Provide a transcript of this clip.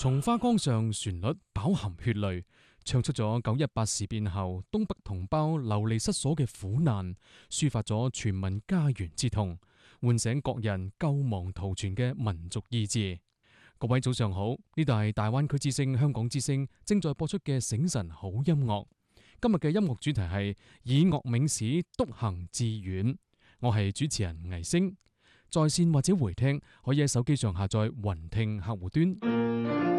松花江上旋律飽含血淚，唱出咗9·18事變後東北同胞流離失所嘅苦難，抒發咗全民家園之痛，喚醒各人救亡圖存嘅民族意志。各位早上好，呢度係大灣區之聲香港之聲正在播出嘅醒晨好音樂。今日嘅音樂主題係以樂銘史，篤行致遠。我係主持人倪星，在線或者回聽可以喺手機上下載雲聽客戶端。